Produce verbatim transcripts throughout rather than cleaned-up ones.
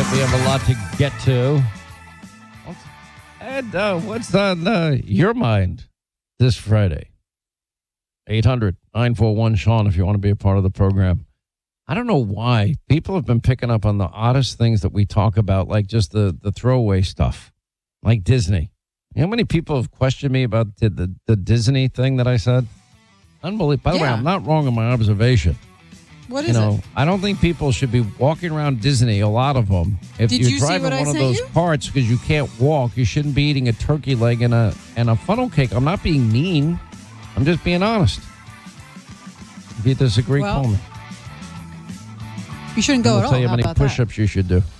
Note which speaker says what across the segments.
Speaker 1: right, we have a lot to get to. And uh, what's on uh, your mind this Friday? eight hundred, nine four one, Sean, if you want to be a part of the program. I don't know why. People have been picking up on the oddest things that we talk about, like just the, the throwaway stuff, like Disney. You know how many people have questioned me about the, the, the Disney thing that I said? Unbelievable. By the
Speaker 2: Yeah.
Speaker 1: way, I'm not wrong in my observation.
Speaker 2: What
Speaker 1: You
Speaker 2: is
Speaker 1: know,
Speaker 2: it?
Speaker 1: I don't think people should be walking around Disney, a lot of them. If
Speaker 2: Did
Speaker 1: you're
Speaker 2: you see
Speaker 1: driving
Speaker 2: what I
Speaker 1: one of
Speaker 2: sent
Speaker 1: those
Speaker 2: you?
Speaker 1: parts because you can't walk, you shouldn't be eating a turkey leg and a and a funnel cake. I'm not being mean. I'm just being honest. If you disagree,
Speaker 2: Well,
Speaker 1: call me.
Speaker 2: You shouldn't go
Speaker 1: I'll
Speaker 2: at all.
Speaker 1: tell you
Speaker 2: How
Speaker 1: how many
Speaker 2: about that?
Speaker 1: push-ups you should do.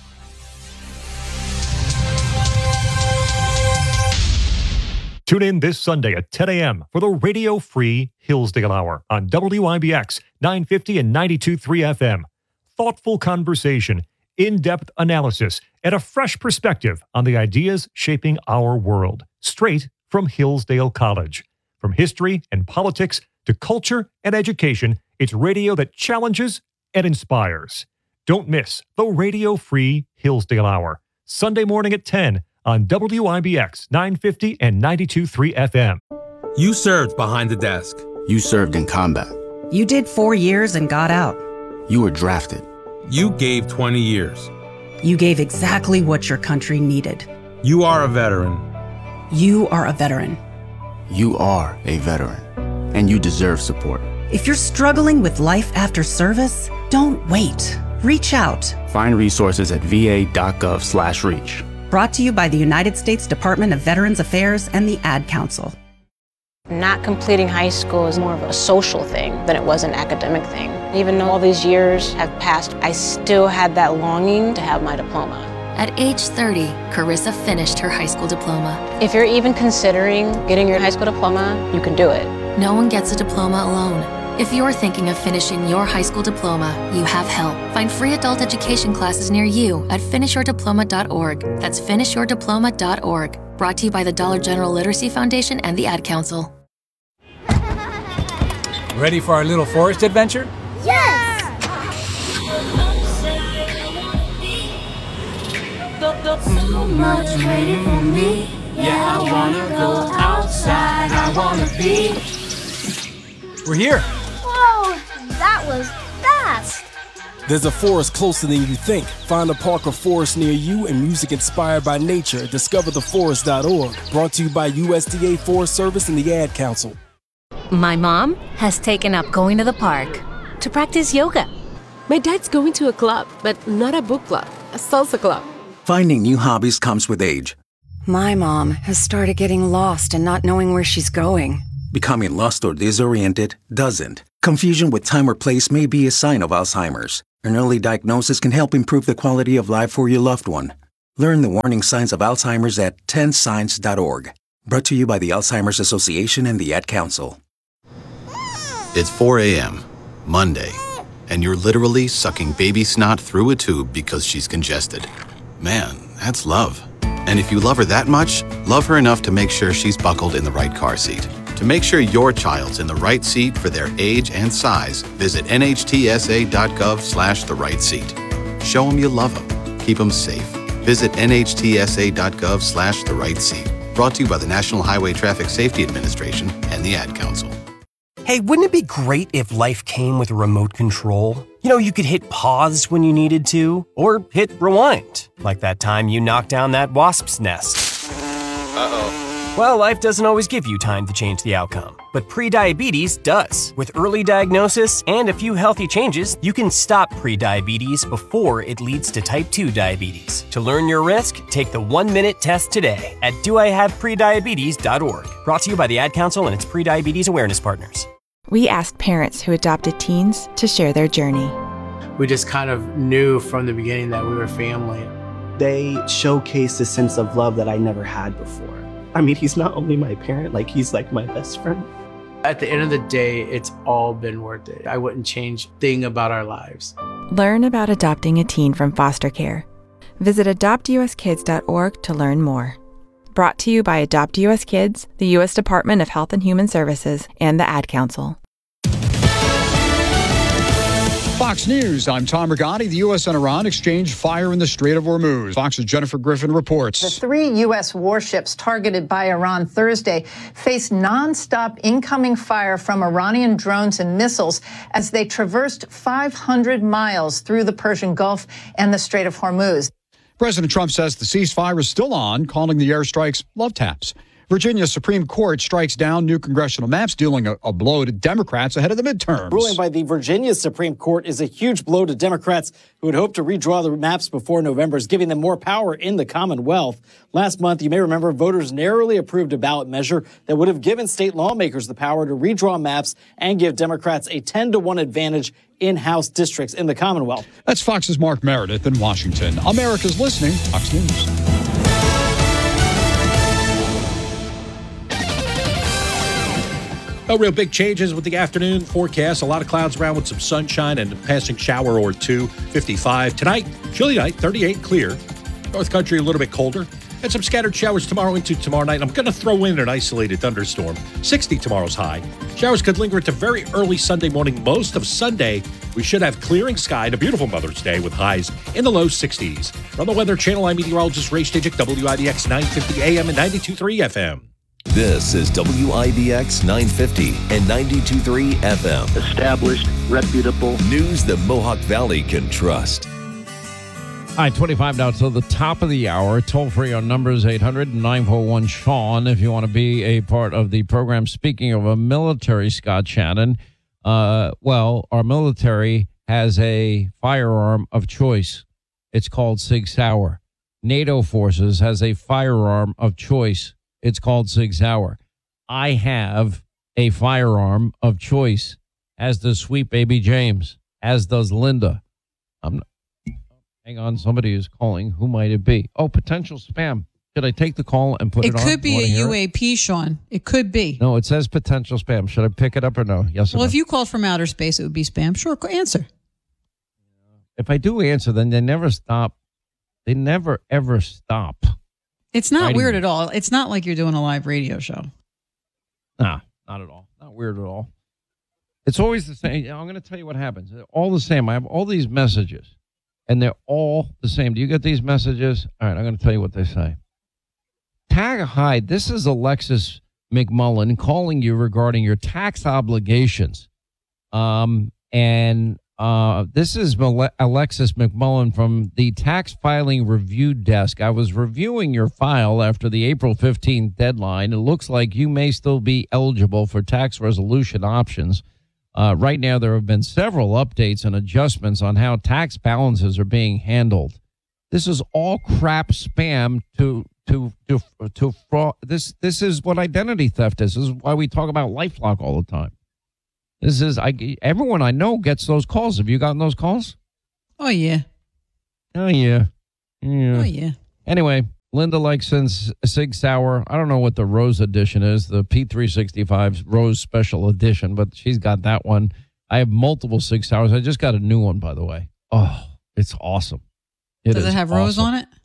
Speaker 3: Tune in this Sunday at ten a.m. for the Radio Free Hillsdale Hour on W I B X nine fifty and ninety-two point three F M. Thoughtful conversation, in-depth analysis, and a fresh perspective on the ideas shaping our world, straight from Hillsdale College. From history and politics to culture and education, it's radio that challenges and inspires. Don't miss the Radio Free Hillsdale Hour, Sunday morning at ten on W I B X nine fifty and ninety-two point three F M.
Speaker 4: You served behind the desk.
Speaker 5: You served in combat.
Speaker 6: You did four years and got out.
Speaker 5: You were drafted.
Speaker 4: You gave twenty years.
Speaker 6: You gave exactly what your country needed.
Speaker 4: You are a veteran.
Speaker 6: You are a veteran.
Speaker 5: You are a veteran, and you deserve support.
Speaker 6: If you're struggling with life after service, don't wait. Reach out.
Speaker 5: Find resources at va.gov slash reach.
Speaker 6: Brought to you by the United States Department of Veterans Affairs and the Ad Council.
Speaker 7: Not completing high school is more of a social thing than it was an academic thing. Even though all these years have passed, I still had that longing to have my diploma.
Speaker 8: At age thirty, Carissa finished her high school diploma.
Speaker 7: If you're even considering getting your high school diploma, you can do it.
Speaker 8: No one gets a diploma alone. If you're thinking of finishing your high school diploma, you have help. Find free adult education classes near you at finish your diploma dot org. That's finish your diploma dot org. Brought to you by the Dollar General Literacy Foundation and the Ad Council.
Speaker 9: Ready for our little forest adventure?
Speaker 10: Yes! So much waiting for me. Yeah, I wanna go outside. I wanna be.
Speaker 9: We're here.
Speaker 10: Whoa, that was fast.
Speaker 11: There's a forest closer than you think. Find a park or forest near you and music inspired by nature at discover the forest dot org. Brought to you by U S D A Forest Service and the Ad Council.
Speaker 12: My mom has taken up going to the park to practice yoga.
Speaker 13: My dad's going to a club, but not a book club, a salsa club.
Speaker 14: Finding new hobbies comes with age.
Speaker 15: My mom has started getting lost and not knowing where she's going.
Speaker 14: Becoming lost or disoriented doesn't. Confusion with time or place may be a sign of Alzheimer's. An early diagnosis can help improve the quality of life for your loved one. Learn the warning signs of Alzheimer's at ten signs dot org. Brought to you by the Alzheimer's Association and the Ad Council.
Speaker 16: It's four a.m., Monday, and you're literally sucking baby snot through a tube because she's congested. Man, that's love. And if you love her that much, love her enough to make sure she's buckled in the right car seat. To make sure your child's in the right seat for their age and size, visit N H T S A dot gov slash the right seat. Show them you love them. Keep them safe. Visit N H T S A dot gov slash the right seat. Brought to you by the National Highway Traffic Safety Administration and the Ad Council.
Speaker 17: Hey, wouldn't it be great if life came with a remote control? You know, you could hit pause when you needed to, or hit rewind, like that time you knocked down that wasp's nest. Uh-oh. Well, life doesn't always give you time to change the outcome, but prediabetes does. With early diagnosis and a few healthy changes, you can stop prediabetes before it leads to type two diabetes. To learn your risk, take the one-minute test today at do I have prediabetes dot org. Brought to you by the Ad Council and its prediabetes awareness partners.
Speaker 18: We asked parents who adopted teens to share their journey.
Speaker 19: We just kind of knew from the beginning that we were family.
Speaker 20: They showcased a sense of love that I never had before. I mean, he's not only my parent, like he's like my best friend.
Speaker 19: At the end of the day, it's all been worth it. I wouldn't change a thing about our lives.
Speaker 18: Learn about adopting a teen from foster care. Visit adopt U S kids dot org to learn more. Brought to you by Adopt U S Kids, the U S Department of Health and Human Services, and the Ad Council.
Speaker 21: Fox News, I'm Tom Rigotti. The U S and Iran exchanged fire in the Strait of Hormuz. Fox's Jennifer Griffin reports.
Speaker 22: The three U S warships targeted by Iran Thursday faced nonstop incoming fire from Iranian drones and missiles as they traversed five hundred miles through the Persian Gulf and the Strait of Hormuz.
Speaker 21: President Trump says the ceasefire is still on, calling the airstrikes love taps. Virginia Supreme Court strikes down new congressional maps, dealing a, a blow to Democrats ahead of the midterms.
Speaker 23: Ruling by the Virginia Supreme Court is a huge blow to Democrats who had hoped to redraw the maps before November, giving them more power in the Commonwealth. Last month, you may remember, voters narrowly approved a ballot measure that would have given state lawmakers the power to redraw maps and give Democrats a ten to one advantage in House districts in the Commonwealth.
Speaker 21: That's Fox's Mark Meredith in Washington. America's listening. Fox News.
Speaker 24: No real big changes with the afternoon forecast. A lot of clouds around with some sunshine and a passing shower or two. fifty-five. Tonight, chilly night, thirty-eight clear. North Country a little bit colder. And some scattered showers tomorrow into tomorrow night. I'm going to throw in an isolated thunderstorm. sixty tomorrow's high. Showers could linger into very early Sunday morning. Most of Sunday, we should have clearing sky and a beautiful Mother's Day with highs in the low sixties. From the Weather Channel, I'm meteorologist Ray Stijik, W I B X nine fifty A M and ninety-two point three F M.
Speaker 25: This is W I B X nine fifty and ninety-two point three F M. Established, reputable news the Mohawk Valley can trust.
Speaker 1: All right, twenty-five now to the top of the hour. Toll free on numbers eight hundred nine four one Sean if you want to be a part of the program. Speaking of a military, Scott Shannon, uh, well, our military has a firearm of choice. It's called Sig Sauer. NATO forces has a firearm of choice. It's called Sig Sauer. I have a firearm of choice, as does Sweet Baby James, as does Linda. I'm not, hang on, somebody is calling. Who might it be? Oh, potential spam. Should I take the call and put it,
Speaker 2: it
Speaker 1: on?
Speaker 2: It could be a U A P,
Speaker 1: it?
Speaker 2: Sean. It could be.
Speaker 1: No, it says potential spam. Should I pick it up or no? Yes or
Speaker 2: well,
Speaker 1: no?
Speaker 2: If you called from outer space, it would be spam. Sure, answer.
Speaker 1: If I do answer, then they never stop. They never, ever stop.
Speaker 2: It's not
Speaker 1: writing.
Speaker 2: weird at all. It's not like you're doing a live radio show.
Speaker 1: Nah, not at all. Not weird at all. It's always the same. I'm going to tell you what happens. They're all the same. I have all these messages, and they're all the same. Do you get these messages? All right, I'm going to tell you what they say. Tag hi, this is Alexis McMullen calling you regarding your tax obligations. Um, and uh, this is Male- Alexis McMullen from the Tax Filing Review Desk. I was reviewing your file after the April fifteenth deadline. It looks like you may still be eligible for tax resolution options. Uh, right now, there have been several updates and adjustments on how tax balances are being handled. This is all crap spam to to to to fraud. This this is what identity theft is. This is why we talk about LifeLock all the time. This is I. Everyone I know gets those calls. Have you gotten those calls?
Speaker 2: Oh yeah.
Speaker 1: Oh yeah. Yeah.
Speaker 2: Oh yeah.
Speaker 1: Anyway, Linda likes since Sig Sauer. I don't know what the Rose edition is, the P three sixty-five Rose Special Edition, but she's got that one. I have multiple Sig Sauers. I just got a new one, by the way. Oh, it's awesome. It
Speaker 2: Does it have
Speaker 1: awesome.
Speaker 2: Rose on it?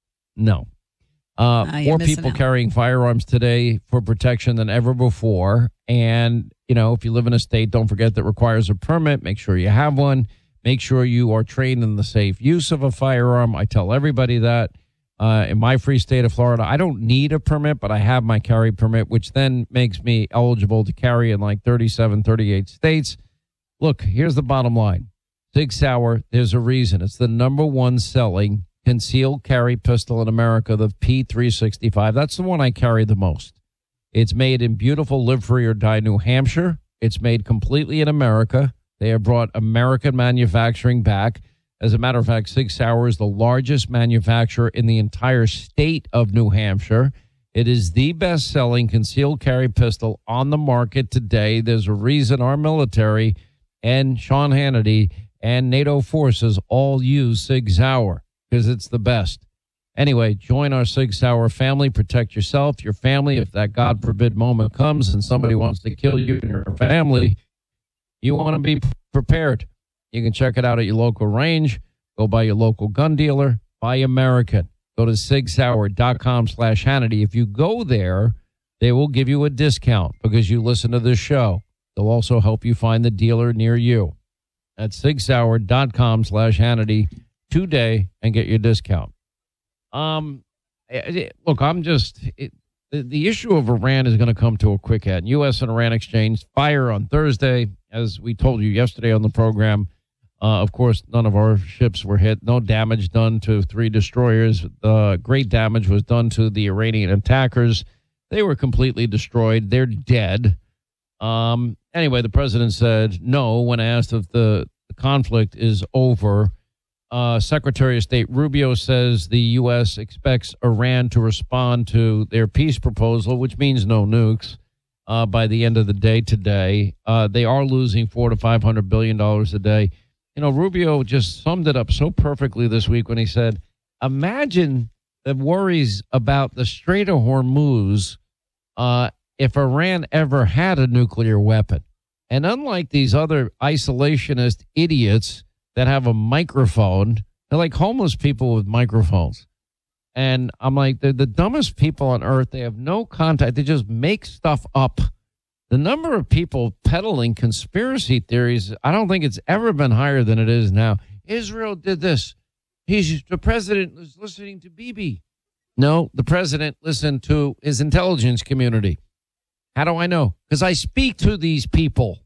Speaker 1: No. Uh,
Speaker 2: Ah, you're
Speaker 1: more
Speaker 2: missing
Speaker 1: people
Speaker 2: out.
Speaker 1: carrying firearms today for protection than ever before. And, you know, if you live in a state, don't forget that requires a permit. Make sure you have one. Make sure you are trained in the safe use of a firearm. I tell everybody that. Uh, in my free state of Florida, I don't need a permit, but I have my carry permit, which then makes me eligible to carry in like thirty-seven, thirty-eight states. Look, here's the bottom line. Sig Sauer, there's a reason. It's the number one selling concealed carry pistol in America, the P three sixty-five. That's the one I carry the most. It's made in beautiful Live Free or Die, New Hampshire. It's made completely in America. They have brought American manufacturing back. As a matter of fact, Sig Sauer is the largest manufacturer in the entire state of New Hampshire. It is the best-selling concealed carry pistol on the market today. There's a reason our military and Sean Hannity and NATO forces all use Sig Sauer, because it's the best. Anyway, join our Sig Sauer family. Protect yourself, your family. If that God forbid moment comes and somebody wants to kill you and your family, you want to be prepared. You can check it out at your local range. Go by your local gun dealer. Buy American. Go to sig sauer dot com slash Hannity. If you go there, they will give you a discount because you listen to this show. They'll also help you find the dealer near you. at sig sauer dot com slash Hannity today and get your discount. Um, look, I'm just it, the, the issue of Iran is going to come to a quick end. U S and Iran exchange fire on Thursday, as we told you yesterday on the program. Uh, of course, none of our ships were hit. No damage done to three destroyers. Uh, great damage was done to the Iranian attackers. They were completely destroyed. They're dead. Um, anyway, the president said no when asked if the, the conflict is over. Uh, Secretary of State Rubio says the U S expects Iran to respond to their peace proposal, which means no nukes, uh, by the end of the day today. Uh, they are losing four to five hundred billion dollars a day. You know, Rubio just summed it up so perfectly this week when he said, imagine the worries about the Strait of Hormuz uh, if Iran ever had a nuclear weapon. And unlike these other isolationist idiots that have a microphone, they're like homeless people with microphones. And I'm like, they're the dumbest people on earth. They have no contact. They just make stuff up. The number of people peddling conspiracy theories, I don't think it's ever been higher than it is now. Israel did this. He's the president was listening to Bibi. No, the president listened to his intelligence community. How do I know? Because I speak to these people.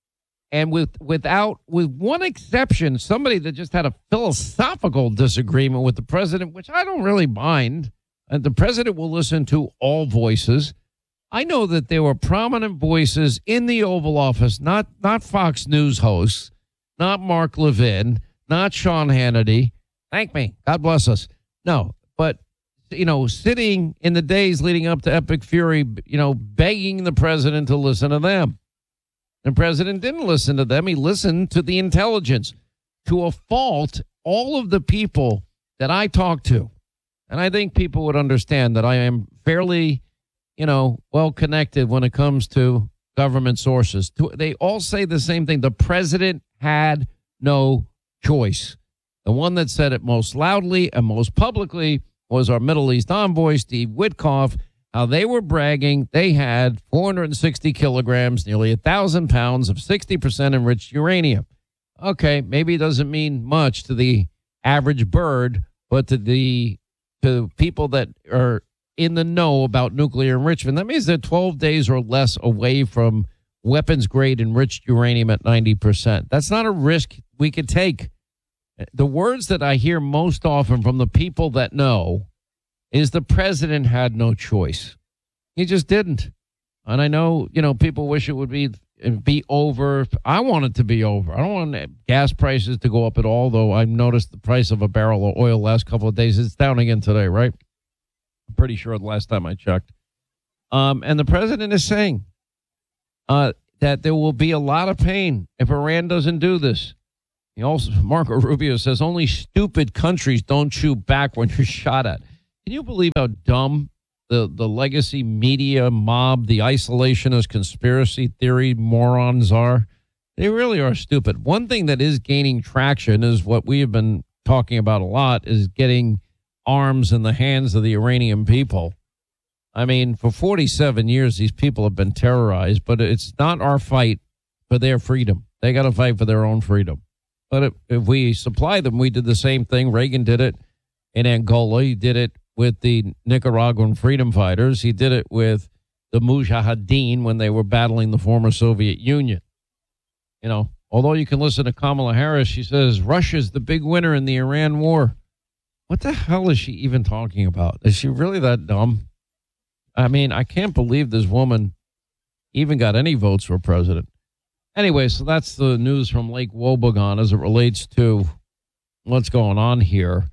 Speaker 1: And with without with one exception, somebody that just had a philosophical disagreement with the president, which I don't really mind. And the president will listen to all voices. I know that there were prominent voices in the Oval Office, not not Fox News hosts, not Mark Levin, not Sean Hannity. Thank me. God bless us. No, but, you know, sitting in the days leading up to Epic Fury, you know, begging the president to listen to them. The president didn't listen to them. He listened to the intelligence. To a fault, all of the people that I talk to, and I think people would understand that I am fairly, you know, well connected when it comes to government sources. They all say the same thing. The president had no choice. The one that said it most loudly and most publicly was our Middle East envoy, Steve Witkoff, how they were bragging they had four hundred sixty kilograms, nearly one thousand pounds of sixty percent enriched uranium. Okay, maybe it doesn't mean much to the average bird, but to the to people that are in the know about nuclear enrichment, that means they're twelve days or less away from weapons-grade enriched uranium at ninety percent. That's not a risk we could take. The words that I hear most often from the people that know is the president had no choice. He just didn't. And I know, you know, people wish it would be be over. I want it to be over. I don't want gas prices to go up at all, though I've noticed the price of a barrel of oil last couple of days. It's down again today, right? I'm pretty sure the last time I checked. Um, and the president is saying uh, that there will be a lot of pain if Iran doesn't do this. He also, Marco Rubio says, only stupid countries don't shoot back when you're shot at. Can you believe how dumb the, the legacy media mob, the isolationist conspiracy theory morons are? They really are stupid. One thing that is gaining traction is what we have been talking about a lot, is getting arms in the hands of the Iranian people. I mean, for forty-seven years, these people have been terrorized, but it's not our fight for their freedom. They got to fight for their own freedom. But if, if we supply them, we did the same thing. Reagan did it in Angola. He did it with the Nicaraguan freedom fighters. He did it with the Mujahideen when they were battling the former Soviet Union. You know, although you can listen to Kamala Harris, she says Russia's the big winner in the Iran war. What the hell is she even talking about? Is she really that dumb? I mean, I can't believe this woman even got any votes for president. Anyway, so that's the news from Lake Wobegon as it relates to what's going on here.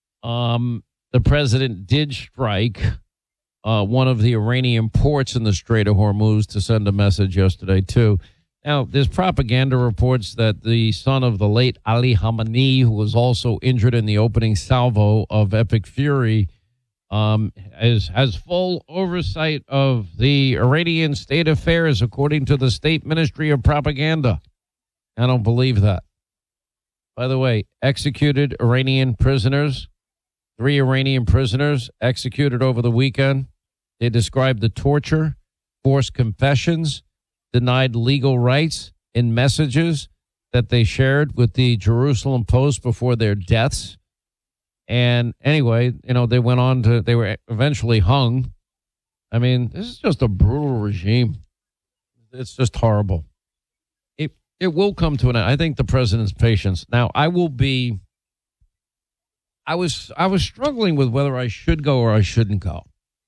Speaker 1: Um, the president did strike uh, one of the Iranian ports in the Strait of Hormuz to send a message yesterday, too. Now, there's propaganda reports that the son of the late Ali Khamenei, who was also injured in the opening salvo of Epic Fury, um, is, has full oversight of the Iranian state affairs, according to the State Ministry of Propaganda. I don't believe that. By the way, executed Iranian prisoners, three Iranian prisoners executed over the weekend. They described the torture, forced confessions, denied legal rights in messages, that they shared with the Jerusalem Post before their deaths. And anyway, you know, they went on to, they were eventually hung. I mean, this is just a brutal regime. It's just horrible. It it will come to an end. I think the president's patience. Now, I will be, I was I was struggling with whether I should go or I shouldn't go.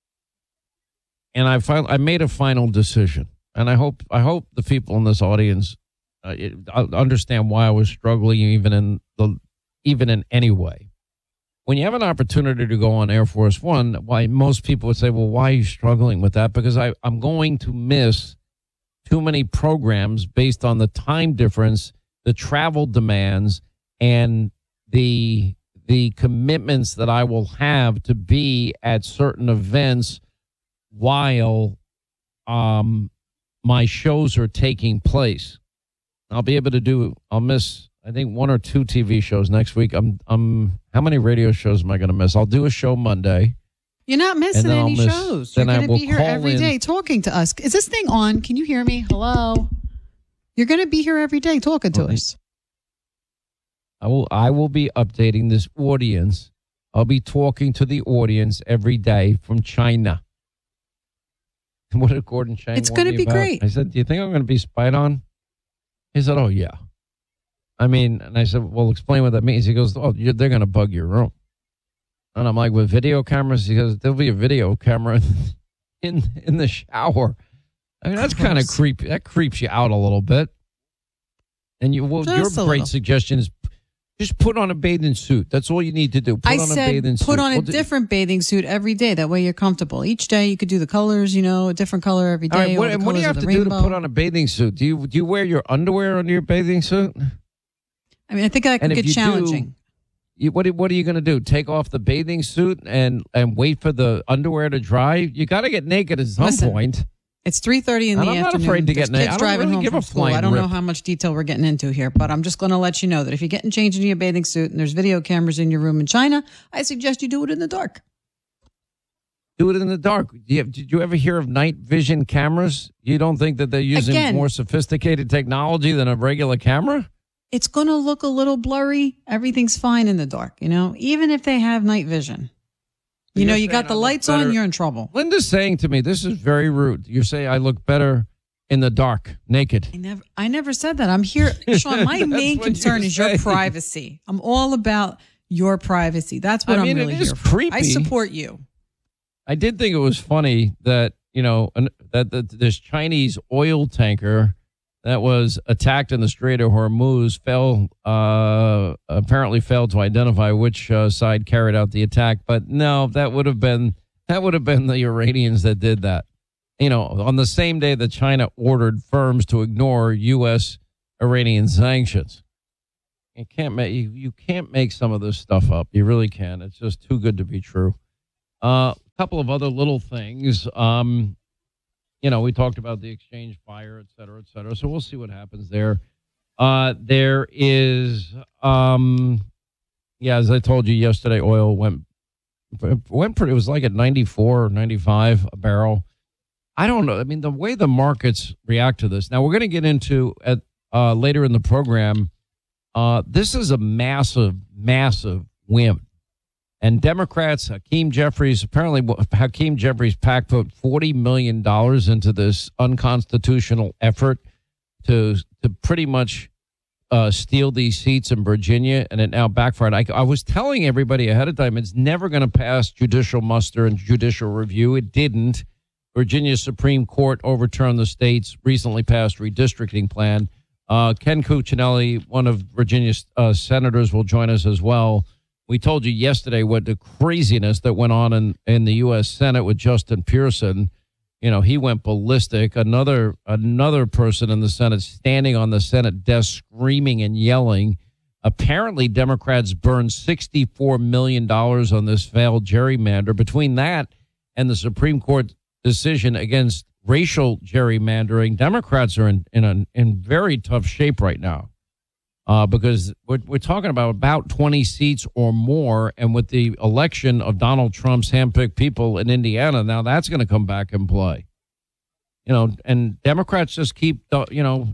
Speaker 1: And I fin- I made a final decision. And I hope I hope the people in this audience uh, it, understand why I was struggling even in the even in any way. When you have an opportunity to go on Air Force One, why most people would say, well, why are you struggling with that? Because I, I'm going to miss too many programs based on the time difference, the travel demands, and the the commitments that I will have to be at certain events while um, my shows are taking place. I'll be able to do, I'll miss, I think, one or two T V shows next week. I'm, I'm, how many radio shows am I going to miss? I'll do a show Monday.
Speaker 2: You're not missing
Speaker 1: then I'll
Speaker 2: any
Speaker 1: miss-
Speaker 2: shows. You're
Speaker 1: then I
Speaker 2: going to
Speaker 1: will
Speaker 2: be here
Speaker 1: call
Speaker 2: every
Speaker 1: in-
Speaker 2: day talking to us. Is this thing on? Can you hear me? Hello? You're going to be here every day talking to
Speaker 1: Okay.
Speaker 2: us.
Speaker 1: I will, I will be updating this audience. I'll be talking to the audience every day from China. What did Gordon Chang
Speaker 2: It's
Speaker 1: warn
Speaker 2: gonna
Speaker 1: me
Speaker 2: be
Speaker 1: about?
Speaker 2: great.
Speaker 1: I said, do you think I'm going to be spied on? He said, oh, yeah. I mean, and I said, well, explain what that means. He goes, oh, you're, they're going to bug your room. And I'm like, with video cameras? He goes, there'll be a video camera in in the shower. I mean, that's kind of creepy. That creeps you out a little bit. And you, well, your
Speaker 2: Just a
Speaker 1: great
Speaker 2: little.
Speaker 1: suggestion is just put on a bathing suit. That's all you need to do. Put
Speaker 2: I
Speaker 1: on a
Speaker 2: said
Speaker 1: bathing suit.
Speaker 2: put on a
Speaker 1: Well, d-
Speaker 2: different bathing suit every day. That way you're comfortable. Each day you could do the colors, you know, a different color every
Speaker 1: All right,
Speaker 2: day.
Speaker 1: what,
Speaker 2: all the
Speaker 1: and what do you
Speaker 2: colors
Speaker 1: have
Speaker 2: of
Speaker 1: to
Speaker 2: the
Speaker 1: do to
Speaker 2: rainbow.
Speaker 1: put on a bathing suit? Do you do you wear your underwear under your bathing suit?
Speaker 2: I mean, I think that could
Speaker 1: And if
Speaker 2: get
Speaker 1: you do,
Speaker 2: challenging.
Speaker 1: You, what, what are you going to do? Take off the bathing suit and, and wait for the underwear to dry? You got to get naked at some
Speaker 2: Listen,
Speaker 1: point.
Speaker 2: It's three thirty in the
Speaker 1: And I'm not
Speaker 2: afternoon.
Speaker 1: afraid to
Speaker 2: There's
Speaker 1: get naked.
Speaker 2: kids
Speaker 1: I don't
Speaker 2: driving
Speaker 1: really
Speaker 2: home
Speaker 1: give
Speaker 2: from
Speaker 1: a
Speaker 2: school.
Speaker 1: flying
Speaker 2: I don't know
Speaker 1: rip.
Speaker 2: how much detail we're getting into here, but I'm just going to let you know that if you're getting changed into your bathing suit and there's video cameras in your room in China, I suggest you do it in the dark.
Speaker 1: Do it in the dark. Do you- Did you ever hear of night vision cameras? You don't think that they're using
Speaker 2: Again-
Speaker 1: more sophisticated technology than a regular camera?
Speaker 2: It's going to look a little blurry. Everything's fine in the dark, you know, even if they have night vision. You
Speaker 1: You're
Speaker 2: know, you
Speaker 1: saying
Speaker 2: got the
Speaker 1: I look
Speaker 2: lights
Speaker 1: better-
Speaker 2: on, you're in trouble.
Speaker 1: Linda's saying to me, this is very rude. You're saying I look better in the dark, naked.
Speaker 2: I never, I never said that. I'm here, Sean. My
Speaker 1: That's
Speaker 2: main
Speaker 1: what you
Speaker 2: concern is your
Speaker 1: say.
Speaker 2: privacy. I'm all about your privacy. That's what
Speaker 1: I
Speaker 2: I'm
Speaker 1: mean, it
Speaker 2: really
Speaker 1: is
Speaker 2: here for.
Speaker 1: creepy.
Speaker 2: I support you.
Speaker 1: I did think it was funny that, you know, an- that, that this Chinese oil tanker that was attacked in the Strait of Hormuz fell, uh, apparently failed to identify which uh, side carried out the attack. But no, that would have been that would have been the Iranians that did that. You know, on the same day that China ordered firms to ignore U S Iranian sanctions. You can't make you, you can't make some of this stuff up. You really can. It's just too good to be true. Uh, a couple of other little things. Um, you know, we talked about the exchange fire, et cetera, et cetera. So we'll see what happens there. Uh, there is, um, yeah, as I told you yesterday, oil went went pretty. It was like at ninety-four or ninety-five a barrel. I don't know. I mean, the way the markets react to this. Now we're going to get into at uh, later in the program. Uh, this is a massive, massive win. And Democrats, Hakeem Jeffries, apparently Hakeem Jeffries' PAC put forty million dollars into this unconstitutional effort to to pretty much uh, steal these seats in Virginia, and it now backfired. I, I was telling everybody ahead of time it's never going to pass judicial muster and judicial review. It didn't. Virginia's Supreme Court overturned the state's recently passed redistricting plan. Uh, Ken Cuccinelli, one of Virginia's uh, senators, will join us as well. We told you yesterday what the craziness that went on in, in the U S Senate with Justin Pearson. You know, he went ballistic. Another another person in the Senate standing on the Senate desk screaming and yelling. Apparently, Democrats burned sixty-four million dollars on this failed gerrymander. Between that and the Supreme Court decision against racial gerrymandering, Democrats are in in, a, in very tough shape right now. Uh, because we're, we're talking about about twenty seats or more. And with the election of Donald Trump's handpicked people in Indiana, now that's going to come back and play. You know, and Democrats just keep, you know,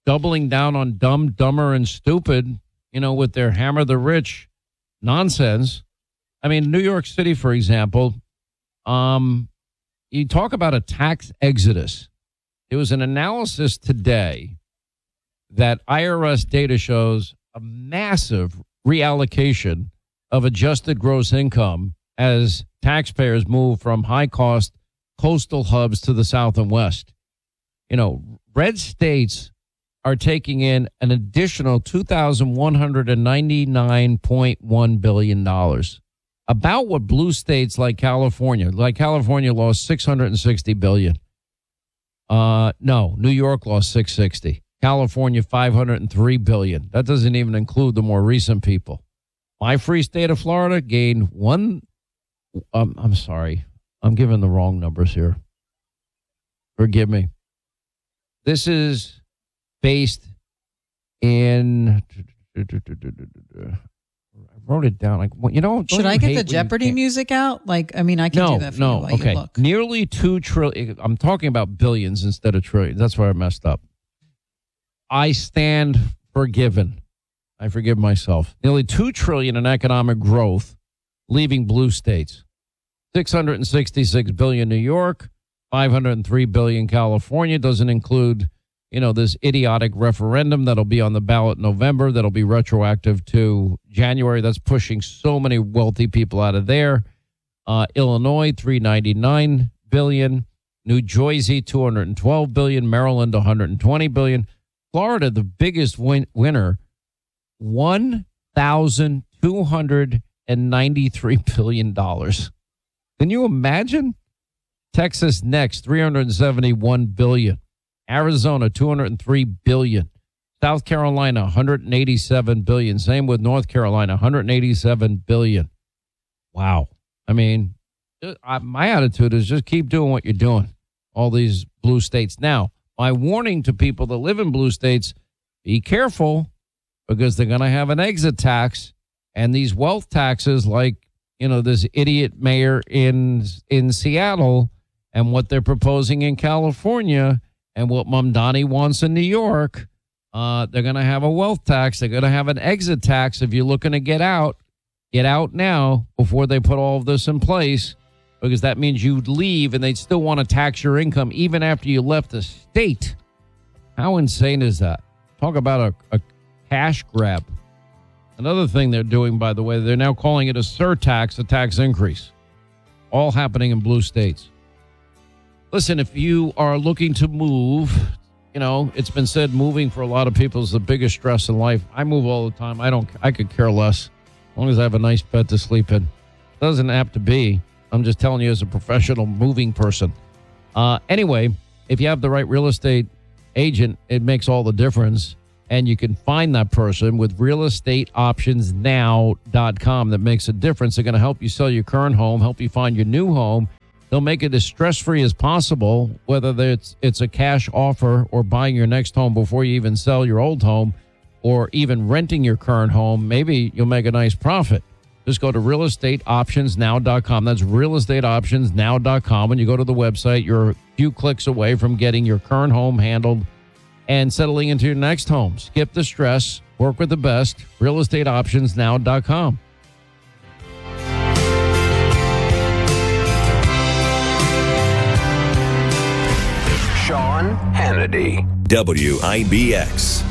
Speaker 1: doubling down on dumb, dumber, and stupid, you know, with their hammer the rich nonsense. I mean, New York City, for example, um, you talk about a tax exodus. There was an analysis today that I R S data shows a massive reallocation of adjusted gross income as taxpayers move from high-cost coastal hubs to the South and West. You know, red states are taking in an additional two thousand one hundred ninety-nine point one billion dollars, about what blue states like California, like California lost six hundred sixty billion dollars. Uh, no, New York lost six hundred sixty dollars. California, five hundred three billion dollars. That doesn't even include the more recent people. My free state of Florida gained one. Um, I'm sorry. I'm giving the wrong numbers here. Forgive me. This is based in. I wrote it down. Like, you know,
Speaker 2: should I get the Jeopardy music out? Like, I mean, I can
Speaker 1: no,
Speaker 2: do that for
Speaker 1: no,
Speaker 2: you while
Speaker 1: okay.
Speaker 2: you look.
Speaker 1: Nearly two trillion. I'm talking about billions instead of trillions. That's where I messed up. I stand forgiven. I forgive myself. Nearly two trillion in economic growth, leaving blue states. six hundred sixty-six billion New York, five hundred three billion California. Doesn't include, you know, this idiotic referendum that'll be on the ballot in November. That'll be retroactive to January. That's pushing so many wealthy people out of there. Uh, Illinois, three hundred ninety-nine billion. New Jersey, two hundred twelve billion. Maryland, one hundred twenty billion. Florida, the biggest win- winner, one thousand two hundred ninety-three billion dollars. Can you imagine? Texas next, three hundred seventy-one billion dollars. Arizona, two hundred three billion dollars. South Carolina, one hundred eighty-seven billion dollars. Same with North Carolina, one hundred eighty-seven billion dollars. Wow. I mean, I, my attitude is just keep doing what you're doing, all these blue states. Now, my warning to people that live in blue states, be careful, because they're going to have an exit tax, and these wealth taxes, like, you know, this idiot mayor in in Seattle and what they're proposing in California and what Mamdani wants in New York, uh, they're going to have a wealth tax. They're going to have an exit tax. If you're looking to get out, get out now before they put all of this in place, because that means you'd leave and they'd still want to tax your income even after you left the state. How insane is that? Talk about a, a cash grab. Another thing they're doing, by the way, they're now calling it a surtax, a tax increase. All happening in blue states. Listen, if you are looking to move, you know, it's been said moving for a lot of people is the biggest stress in life. I move all the time. I don't, I could care less as long as I have a nice bed to sleep in. Doesn't have to be. I'm just telling you as a professional moving person. Uh, anyway, if you have the right real estate agent, it makes all the difference. And you can find that person with real estate options now dot com. That makes a difference. They're going to help you sell your current home, help you find your new home. They'll make it as stress-free as possible, whether it's, it's a cash offer or buying your next home before you even sell your old home, or even renting your current home. Maybe you'll make a nice profit. Just go to real estate options now dot com. That's real estate options now dot com. When you go to the website, you're a few clicks away from getting your current home handled and settling into your next home. Skip the stress. Work with the best. real estate options now dot com.
Speaker 3: Sean Hannity, W I B X.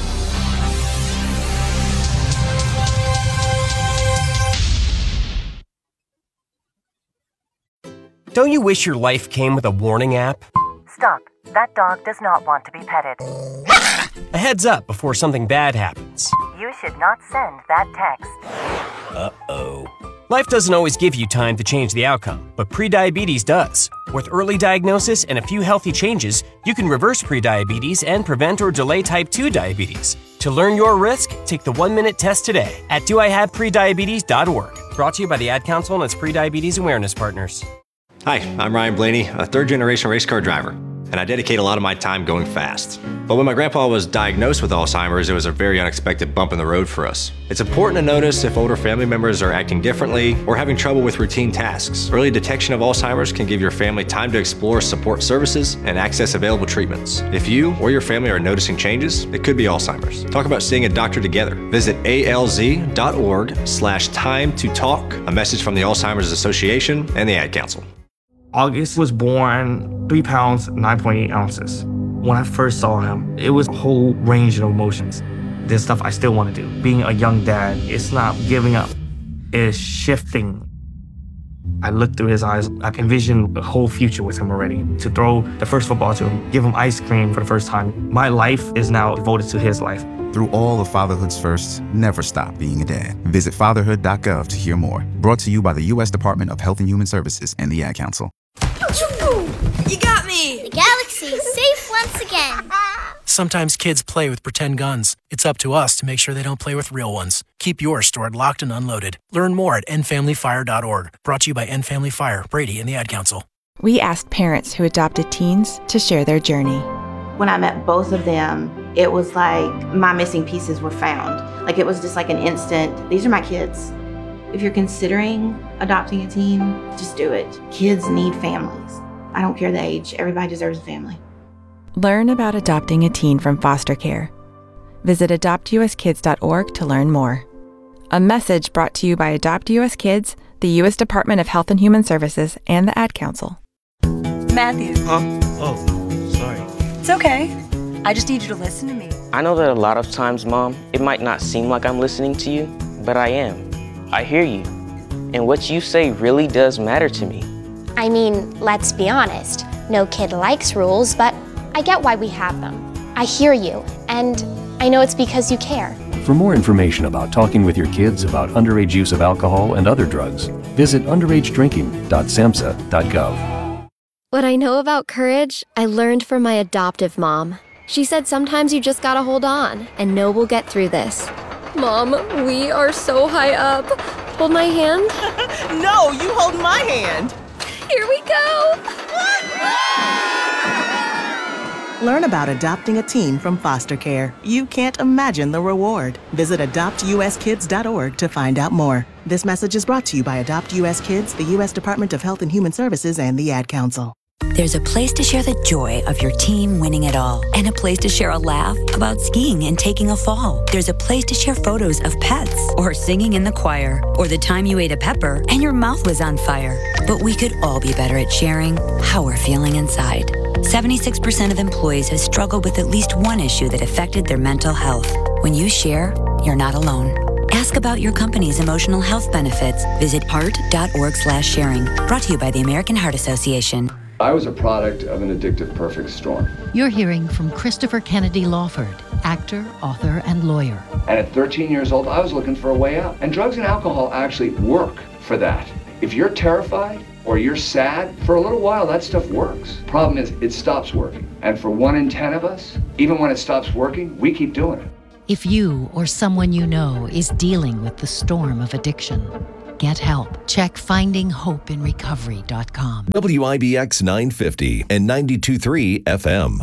Speaker 17: Don't you wish your life came with a warning app?
Speaker 12: Stop. That dog does not want to be petted.
Speaker 17: A heads up before something bad happens.
Speaker 12: You should not send that text.
Speaker 17: Uh-oh. Life doesn't always give you time to change the outcome, but prediabetes does. With early diagnosis and a few healthy changes, you can reverse prediabetes and prevent or delay type two diabetes. To learn your risk, take the one-minute test today at do I have prediabetes dot org. Brought to you by the Ad Council and its prediabetes awareness partners.
Speaker 4: Hi, I'm Ryan Blaney, a third-generation race car driver. and I dedicate a lot of my time going fast. But when my grandpa was diagnosed with Alzheimer's, it was a very unexpected bump in the road for us. It's important to notice if older family members are acting differently or having trouble with routine tasks. Early detection of Alzheimer's can give your family time to explore support services and access available treatments. If you or your family are noticing changes, it could be Alzheimer's. Talk about seeing a doctor together. Visit alz.org slash time to talk. A message from the Alzheimer's Association and the Ad Council.
Speaker 5: August was born three pounds, nine point eight ounces. When I first saw him, it was a whole range of emotions. There's stuff I still want to do. Being a young dad, it's not giving up, it's shifting. I looked through his eyes, I envisioned a whole future with him already. To throw the first football to him, give him ice cream for the first time. My life is now devoted to his life.
Speaker 6: Through all of fatherhood's firsts, never stop being a dad. Visit fatherhood dot gov to hear more. Brought to you by the U S Department of Health and Human Services and the Ad Council.
Speaker 7: You got me!
Speaker 10: The galaxy is safe once again.
Speaker 8: Sometimes kids play with pretend guns. It's up to us to make sure they don't play with real ones. Keep yours stored locked and unloaded. Learn more at end family fire dot org. Brought to you by End Family Fire, Brady, and the Ad Council.
Speaker 18: We asked parents who adopted teens to share their journey.
Speaker 26: When I met both of them, it was like my missing pieces were found. Like it was just like an instant, these are my kids. If you're considering adopting a teen, just do it. Kids need families. I don't care the age. Everybody deserves a family.
Speaker 18: Learn about adopting a teen from foster care. Visit adopt u s kids dot org to learn more. A message brought to you by Adopt U S Kids, the U S Department of Health and Human Services, and the Ad Council.
Speaker 27: Matthew.
Speaker 5: Huh? Oh, sorry.
Speaker 27: It's okay. I just need you to listen to me.
Speaker 28: I know that a lot of times, Mom, it might not seem like I'm listening to you, but I am. I hear you. And what you say really does matter to me.
Speaker 29: I mean, let's be honest. No kid likes rules, but I get why we have them. I hear you, and I know it's because you care.
Speaker 30: For more information about talking with your kids about underage use of alcohol and other drugs, visit underage drinking dot samhsa dot gov.
Speaker 31: What I know about courage, I learned from my adoptive mom. She said sometimes you just gotta hold on and know we'll get through this. Mom, we are so high up. Hold my hand.
Speaker 27: No, you hold my hand.
Speaker 31: Here we go.
Speaker 27: Learn about adopting a teen from foster care. You can't imagine the reward. Visit adopt u s kids dot org to find out more. This message is brought to you by Adopt U S Kids, the U S Department of Health and Human Services, and the Ad Council.
Speaker 32: There's a place to share the joy of your team winning it all, and a place to share a laugh about skiing and taking a fall. There's a place to share photos of pets, or singing in the choir, or the time you ate a pepper and your mouth was on fire. But we could all be better at sharing how we're feeling inside. seventy-six percent of employees have struggled with at least one issue that affected their mental health. When you share, you're not alone. Ask about your company's emotional health benefits. Visit heart dot org slash sharing. Brought to you by the American Heart Association.
Speaker 33: I was a product of an addictive perfect storm.
Speaker 34: You're hearing from Christopher Kennedy Lawford, actor, author, and lawyer.
Speaker 33: And at thirteen years old, I was looking for a way out. And drugs and alcohol actually work for that. If you're terrified or you're sad, for a little while that stuff works. Problem is, it stops working. And for one in ten of us, even when it stops working, we keep doing it.
Speaker 34: If you or someone you know is dealing with the storm of addiction, get help. Check finding hope in recovery dot com.
Speaker 25: W I B X nine fifty and ninety-two point three F M.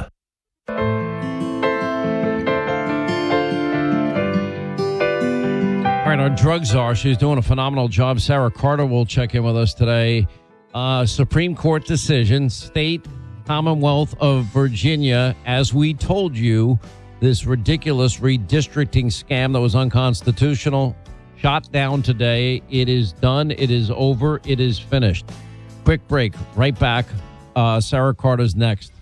Speaker 1: All right, our drug czar, she's doing a phenomenal job. Sarah Carter will check in with us today. Uh, Supreme Court decision, State Commonwealth of Virginia, as we told you, this ridiculous redistricting scam that was unconstitutional, shot down today. It is done. It is over. It is finished. Quick break. Right back. Uh, Sarah Carter's next.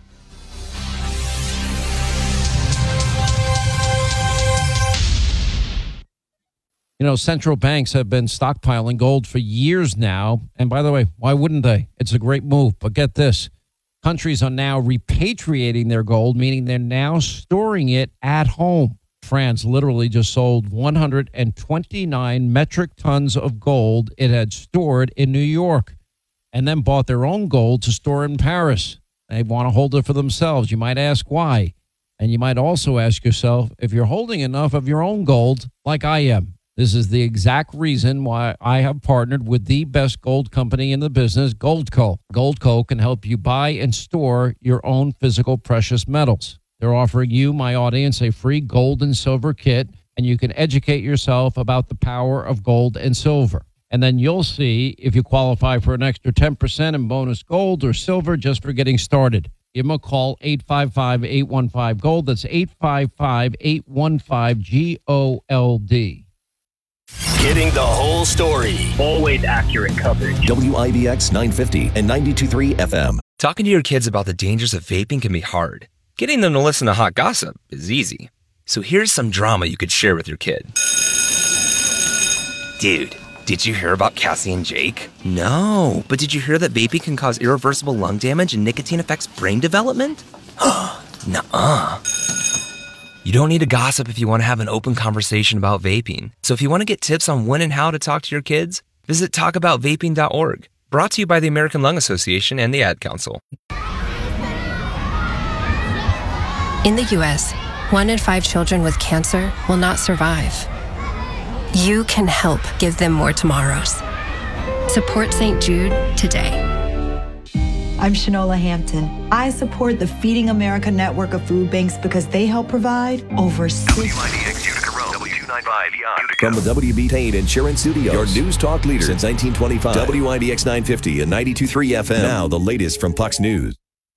Speaker 1: You know, central banks have been stockpiling gold for years now. And by the way, why wouldn't they? It's a great move. But get this. Countries are now repatriating their gold, meaning they're now storing it at home. France literally just sold one hundred twenty-nine metric tons of gold it had stored in New York, and then bought their own gold to store in Paris. They want to hold it for themselves. You might ask why. And you might also ask yourself if you're holding enough of your own gold like I am. This is the exact reason why I have partnered with the best gold company in the business, Goldco. Goldco can help you buy and store your own physical precious metals. They're offering you, my audience, a free gold and silver kit, and you can educate yourself about the power of gold and silver. And then you'll see if you qualify for an extra ten percent in bonus gold or silver just for getting started. Give them a call, eight five five, eight one five, GOLD. That's eight five five, eight one five, G O L D.
Speaker 25: Getting the whole story.
Speaker 2: Always accurate coverage.
Speaker 25: W I B X nine fifty and ninety-two point three F M.
Speaker 3: Talking to your kids about the dangers of vaping can be hard. Getting them to listen to hot gossip is easy. So here's some drama you could share with your kid. Dude, did you hear about Cassie and Jake? No, but did you hear that vaping can cause irreversible lung damage and nicotine affects brain development? Nuh-uh. You don't need to gossip if you want to have an open conversation about vaping. So if you want to get tips on when and how to talk to your kids, visit talk about vaping dot org. Brought to you by the American Lung Association and the Ad Council.
Speaker 9: In the U S, one in five children with cancer will not survive. You can help give them more tomorrows. Support Saint Jude today.
Speaker 11: I'm Shanola Hampton. I support the Feeding America network of food banks because they help provide over six.
Speaker 25: W I D X Utica Road, W two ninety-five From the W B Payne Insurance Studios, your news talk leader since nineteen twenty-five. W I D X nine fifty and ninety-two point three F M. Now the latest from Fox News.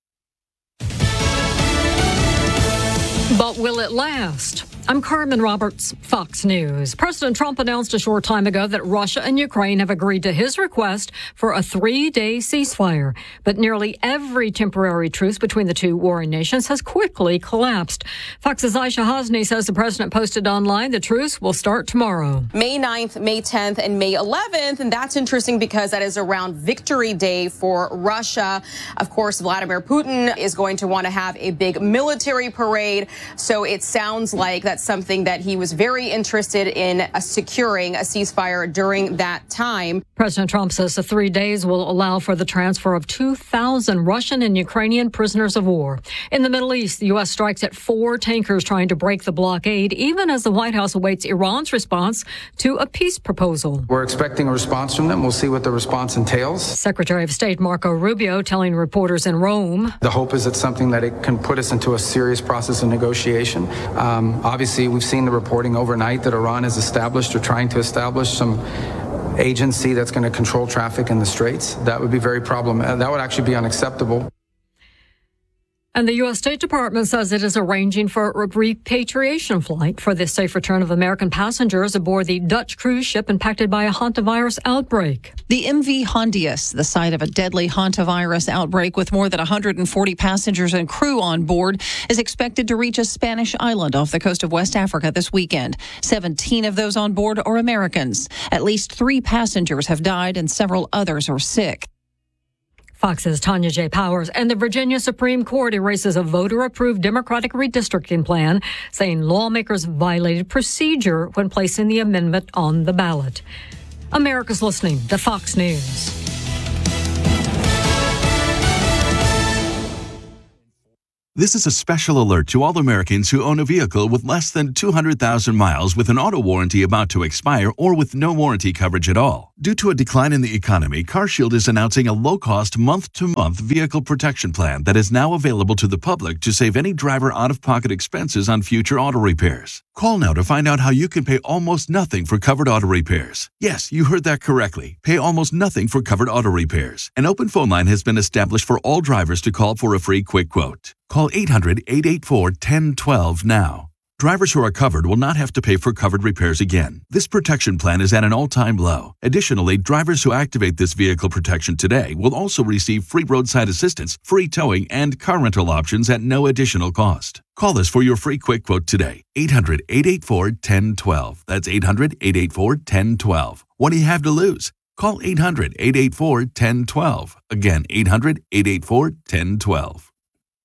Speaker 13: But will it last? I'm Carmen Roberts, Fox News. President Trump announced a short time ago that Russia and Ukraine have agreed to his request for a three-day ceasefire. But nearly every temporary truce between the two warring nations has quickly collapsed. Fox's Aisha Hasni says the president posted online the truce will start tomorrow.
Speaker 14: May ninth, May tenth, and May eleventh. And that's interesting because that is around Victory Day for Russia. Of course, Vladimir Putin is going to want to have a big military parade. So it sounds like that's something that he was very interested in uh, securing a ceasefire during that time.
Speaker 13: President Trump says the three days will allow for the transfer of two thousand Russian and Ukrainian prisoners of war. In the Middle East, the U S strikes at four tankers trying to break the blockade, even as the White House awaits Iran's response to a peace proposal.
Speaker 15: We're expecting a response from them. We'll see what the response entails.
Speaker 13: Secretary of State Marco Rubio telling reporters in Rome.
Speaker 15: The hope is it's something that it can put us into a serious process of negotiation. Um, obviously, we've seen the reporting overnight that Iran has established or trying to establish some agency that's going to control traffic in the Straits. That would be very problematic. That would actually be unacceptable.
Speaker 13: And the U S State Department says it is arranging for a repatriation flight for the safe return of American passengers aboard the Dutch cruise ship impacted by a hantavirus outbreak.
Speaker 16: The M V Hondius, the site of a deadly hantavirus outbreak with more than one hundred forty passengers and crew on board, is expected to reach a Spanish island off the coast of West Africa this weekend. seventeen of those on board are Americans. At least three passengers have died and several others are sick.
Speaker 13: Fox's Tanya J. Powers. And the Virginia Supreme Court erases a voter-approved Democratic redistricting plan, saying lawmakers violated procedure when placing the amendment on the ballot. America's listening to Fox News.
Speaker 19: This is a special alert to all Americans who own a vehicle with less than two hundred thousand miles with an auto warranty about to expire or with no warranty coverage at all. Due to a decline in the economy, CarShield is announcing a low-cost month-to-month vehicle protection plan that is now available to the public to save any driver out-of-pocket expenses on future auto repairs. Call now to find out how you can pay almost nothing for covered auto repairs. Yes, you heard that correctly. Pay almost nothing for covered auto repairs. An open phone line has been established for all drivers to call for a free quick quote. Call eight hundred, eight eight four, one zero one two now. Drivers who are covered will not have to pay for covered repairs again. This protection plan is at an all-time low. Additionally, drivers who activate this vehicle protection today will also receive free roadside assistance, free towing, and car rental options at no additional cost. Call us for your free quick quote today. eight hundred, eight eight four, one zero one two. That's eight hundred, eight eight four, one zero one two. What do you have to lose? Call eight hundred, eight eight four, one zero one two. Again, eight hundred, eight eight four, one zero one two.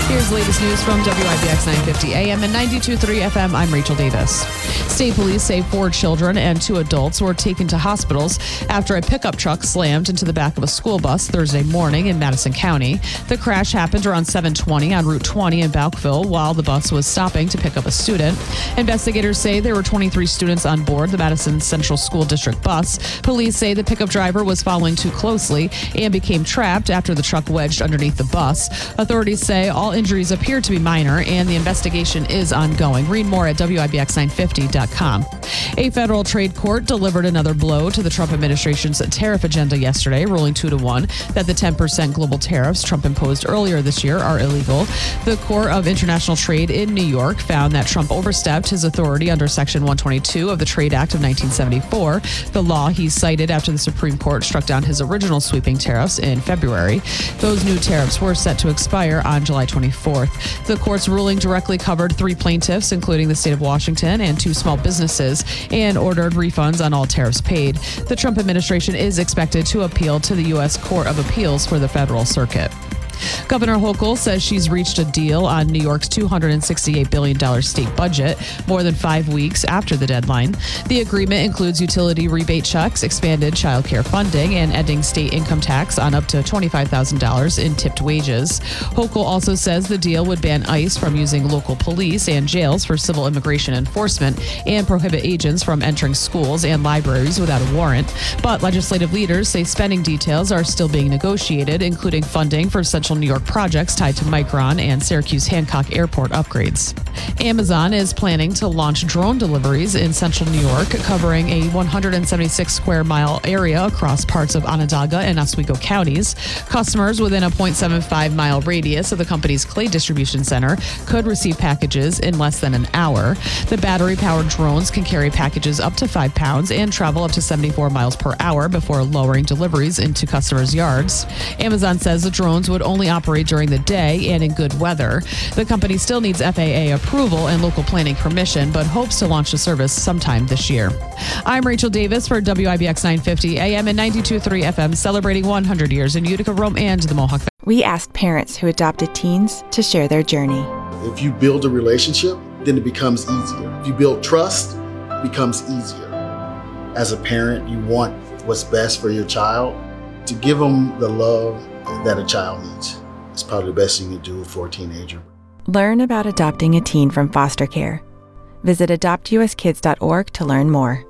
Speaker 4: Here's the latest news from W I B X nine fifty A M and ninety-two point three F M. I'm Rachel Davis. State police say four children and two adults were taken to hospitals after a pickup truck slammed into the back of a school bus Thursday morning in Madison County. The crash happened around seven twenty on Route twenty in Bowkville while the bus was stopping to pick up a student. Investigators say there were twenty-three students on board the Madison Central School District bus. Police say the pickup driver was following too closely and became trapped after the truck wedged underneath the bus. Authorities say all injuries appear to be minor and the investigation is ongoing. Read more at W I B X nine fifty dot com. A federal trade court delivered another blow to the Trump administration's tariff agenda yesterday, ruling two to one that the ten percent global tariffs Trump imposed earlier this year are illegal. The Court of International Trade in New York found that Trump overstepped his authority under Section one twenty-two of the Trade Act of nineteen seventy-four, the law he cited after the Supreme Court struck down his original sweeping tariffs in February. Those new tariffs were set to expire on July twenty-fourth. The court's ruling directly covered three plaintiffs, including the state of Washington and two small businesses, and ordered refunds on all tariffs paid. The Trump administration is expected to appeal to the U S Court of Appeals for the Federal Circuit. Governor Hochul says she's reached a deal on New York's two hundred sixty-eight billion dollars state budget more than five weeks after the deadline. The agreement includes utility rebate checks, expanded child care funding, and ending state income tax on up to twenty-five thousand dollars in tipped wages. Hochul also says the deal would ban ICE from using local police and jails for civil immigration enforcement and prohibit agents from entering schools and libraries without a warrant. But legislative leaders say spending details are still being negotiated, including funding for Central New York projects tied to Micron and Syracuse Hancock Airport upgrades. Amazon is planning to launch drone deliveries in Central New York, covering a one hundred seventy-six square mile area across parts of Onondaga and Oswego counties. Customers within a zero point seven five mile radius of the company's Clay distribution center could receive packages in less than an hour. The battery-powered drones can carry packages up to five pounds and travel up to seventy-four miles per hour before lowering deliveries into customers' yards. Amazon says the drones would only operate during the day and in good weather. The company still needs F A A approval and local planning permission, but hopes to launch the service sometime this year. I'm Rachel Davis for W I B X nine fifty A M and ninety-two point three F M, celebrating one hundred years in Utica, Rome, and the Mohawk Valley.
Speaker 6: We asked parents who adopted teens to share their journey.
Speaker 7: If you build a relationship, then it becomes easier. If you build trust, it becomes easier. As a parent, you want what's best for your child. To give them the love that a child needs. It's probably the best thing you do for a teenager.
Speaker 6: Learn about adopting a teen from foster care. Visit adopt U S kids dot org to learn more.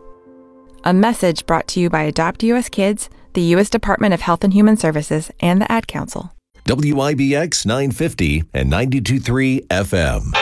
Speaker 6: A message brought to you by Adopt U S Kids, the U S Department of Health and Human Services, and the Ad Council.
Speaker 25: W I B X nine fifty and ninety-two point three F M.